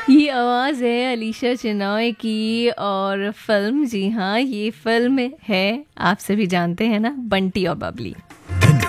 ये आवाज़ है अलीशा चिनॉय की और फिल्म, जी हाँ, ये फिल्म है, आप सभी जानते हैं ना, बंटी और बबली।